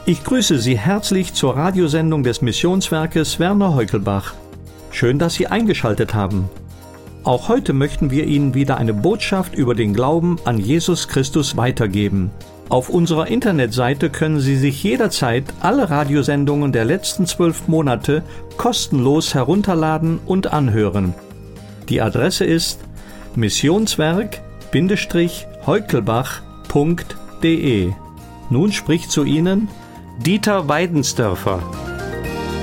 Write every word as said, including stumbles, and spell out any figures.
Ich grüße Sie herzlich zur Radiosendung des Missionswerkes Werner Heukelbach. Schön, dass Sie eingeschaltet haben. Auch heute möchten wir Ihnen wieder eine Botschaft über den Glauben an Jesus Christus weitergeben. Auf unserer Internetseite können Sie sich jederzeit alle Radiosendungen der letzten zwölf Monate kostenlos herunterladen und anhören. Die Adresse ist missionswerk-heukelbach punkt de. Nun spricht zu Ihnen Dieter Weidensdörfer.